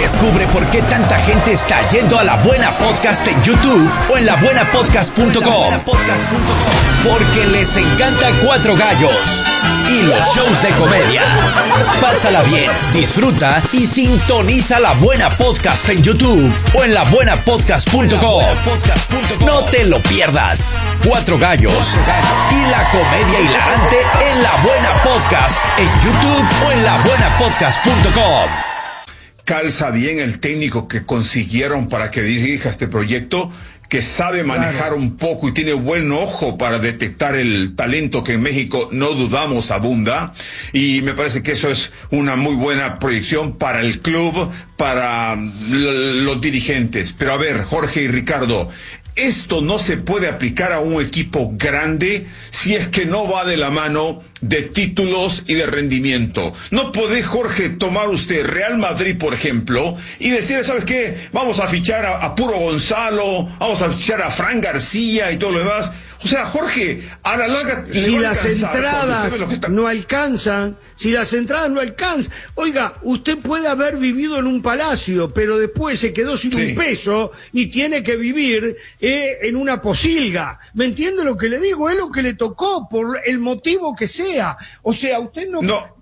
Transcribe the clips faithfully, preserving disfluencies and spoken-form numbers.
Descubre por qué tanta gente está yendo a La Buena Podcast en YouTube o en la buena podcast punto com. Porque les encanta Cuatro Gallos y los shows de comedia. Pásala bien, disfruta y sintoniza La Buena Podcast en YouTube o en la buena podcast punto com. No te lo pierdas. Cuatro Gallos y la comedia hilarante en La Buena Podcast en YouTube o en la buena podcast punto com. Calza bien el técnico que consiguieron para que dirija este proyecto, que sabe manejar claro. un poco y tiene buen ojo para detectar el talento que en México no dudamos abunda, y me parece que eso es una muy buena proyección para el club, para los dirigentes. Pero a ver, Jorge y Ricardo, esto no se puede aplicar a un equipo grande si es que no va de la mano de títulos y de rendimiento. No puede, Jorge, tomar usted Real Madrid, por ejemplo, y decirle, ¿sabes qué? Vamos a fichar a, a Puro Gonzalo, vamos a fichar a Fran García y todo lo demás. O sea, Jorge, a la larga... Si las entradas está... no alcanzan, si las entradas no alcanzan... Oiga, usted puede haber vivido en un palacio, pero después se quedó sin sí. un peso y tiene que vivir eh, en una posilga. ¿Me entiende lo que le digo? Es lo que le tocó, por el motivo que sea. O sea, usted no... No.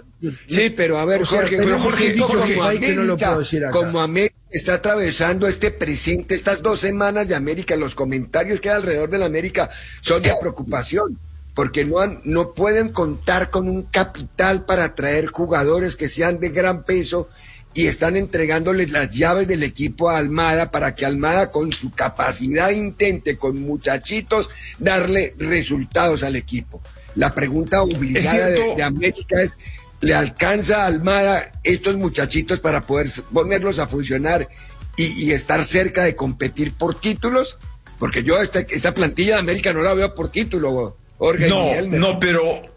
Sí, pero a ver, Jorge, sea, pero Jorge, Jorge, Jorge, como América, no lo puedo decir acá. como América está atravesando este presente, estas dos semanas de América, los comentarios que hay alrededor de la América son de preocupación, porque no han, no pueden contar con un capital para traer jugadores que sean de gran peso, y están entregándoles las llaves del equipo a Almada para que Almada con su capacidad intente con muchachitos darle resultados al equipo. La pregunta obligada de, de América es, ¿le alcanza a Almada estos muchachitos para poder ponerlos a funcionar y, y estar cerca de competir por títulos? Porque yo esta, esta plantilla de América no la veo por título, Jorge. No, no, pero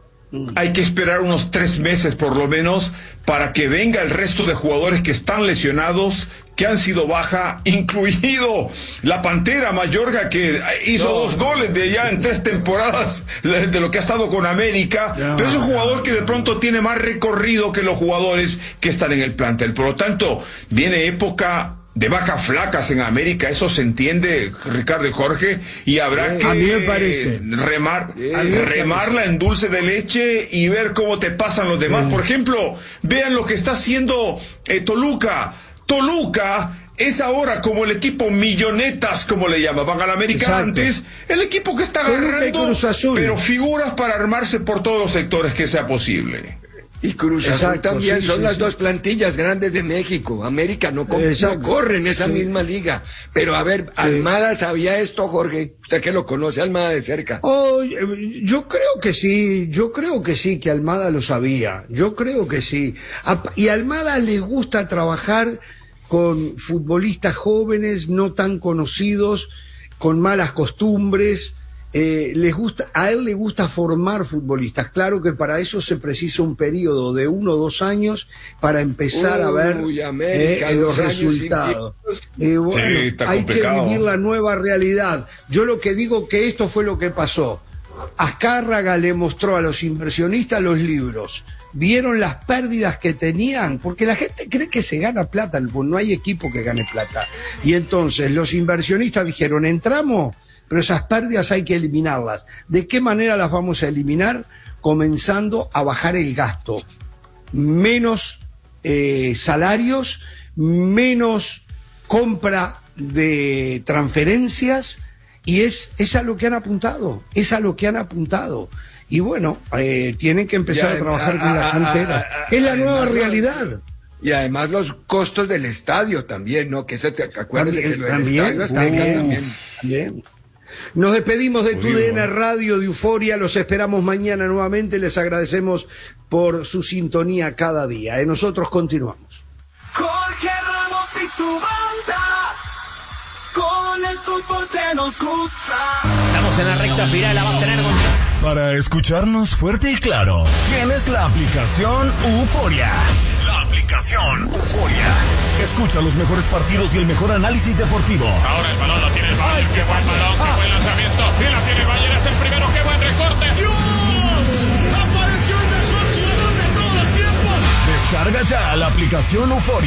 hay que esperar unos tres meses por lo menos para que venga el resto de jugadores que están lesionados, que han sido baja, incluido la Pantera Mayorga, que hizo no. dos goles de ya en tres temporadas de lo que ha estado con América, no. pero es un jugador que de pronto tiene más recorrido que los jugadores que están en el plantel. Por lo tanto, viene época de vacas flacas en América, eso se entiende, Ricardo y Jorge, y habrá sí, que a mí me parece. remar, sí, remarla en dulce de leche y ver cómo te pasan los demás. Sí. Por ejemplo, vean lo que está haciendo eh, Toluca. Toluca es ahora como el equipo millonetas, como le llamaban al América Exacto. antes, el equipo que está agarrando, pero figuras para armarse por todos los sectores que sea posible. Y Cruz Azul también sí, son sí, las sí. dos plantillas grandes de México. América no, co- no corre en esa sí. misma liga. Pero a ver, sí. Almada sabía esto, Jorge. Usted que lo conoce, Almada de cerca. Oh, yo creo que sí, yo creo que sí, que Almada lo sabía. Yo creo que sí. Y a Almada le gusta trabajar con futbolistas jóvenes, no tan conocidos, con malas costumbres. Eh, les gusta, a él le gusta formar futbolistas. Claro que para eso se precisa un periodo de uno o dos años para empezar Uy, a ver América, eh, los resultados. Eh, bueno, sí, hay complicado. que vivir la nueva realidad. Yo lo que digo que esto fue lo que pasó. Azcárraga le mostró a los inversionistas los libros. Vieron las pérdidas que tenían, porque la gente cree que se gana plata, no hay equipo que gane plata. Y entonces los inversionistas dijeron, entramos, pero esas pérdidas hay que eliminarlas. ¿De qué manera las vamos a eliminar? Comenzando a bajar el gasto. Menos eh, salarios, menos compra de transferencias, y es, es a lo que han apuntado, es a lo que han apuntado. Y bueno, eh, tienen que empezar ya, a trabajar a, con la cantera. Es la nueva realidad. Y además los costos del estadio también, ¿no? Que se te acuerdas que lo del también, estadio está uh, también. Bien. Nos despedimos de Muy tu D N bueno. Radio de Euforia, los esperamos mañana nuevamente, les agradecemos por su sintonía cada día. Eh, nosotros continuamos. Jorge Ramos y su banda, con el fútbol que nos gusta. Estamos en la recta final, la va a tener con... Para escucharnos fuerte y claro, tienes la aplicación Euforia. La aplicación Euforia. Escucha los mejores partidos y el mejor análisis deportivo. Ahora el balón lo tiene el Bayern. Qué buen balón, qué buen lanzamiento. Y la tiene el Bayern, es el primero, qué buen recorte. ¡Dios! Apareció el mejor jugador de todos los tiempos. Descarga ya la aplicación Euforia.